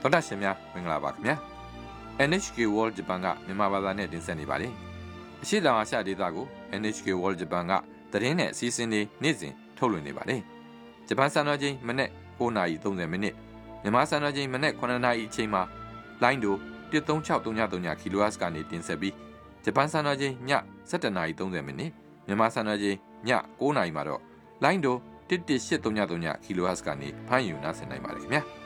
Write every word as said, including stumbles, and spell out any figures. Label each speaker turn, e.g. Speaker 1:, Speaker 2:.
Speaker 1: တော်တာရှင်များမင်္ဂလာပါခင်ဗျာ เอ็น เอช เค World Japan ကမြန်မာဘာသာနဲ့တင်ဆက်နေပါတယ်အရှိတောင်အာရှဒေသကို เอ็น เอช เค World Japan ကသတင်းနဲ့အစီအစဉ်တွေနေ့စဉ်ထုတ်လွှင့်နေပါတယ်ဂျပန်စံတော်ချိန်မနေ့၉နာရီ၃၀မိနစ်မြန်မာစံတော်ချိန်မနေ့9နာရီအချိန်မှာလိုင်းဒို၁၃၆၃၃ kHz ကနေတင်ဆက်ပြီးဂျပန်စံတော်ချိန်ည၁၇နာရီ၃၀မိနစ်မြန်မာစံတော်ချိန်ည9နာရီမှာတော့လိုင်းဒို၁၁၈၃၃ kHz ကနေဖမ်းယူနားဆင်နိုင်ပါတယ်ခင်ဗျာ